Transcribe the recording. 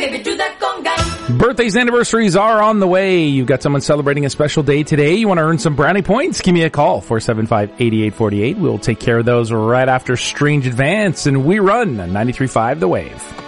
que do that conga. Birthdays, anniversaries are on the way. You've got someone celebrating a special day today. You want to earn some brownie points? Give me a call, 475-8848. We'll take care of those right after Strange Advance, and we run 93.5 The Wave.